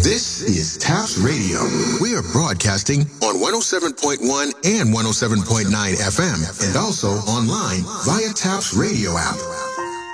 This is TAPS Radio. We are broadcasting on 107.1 and 107.9 FM and also online via TAPS Radio app.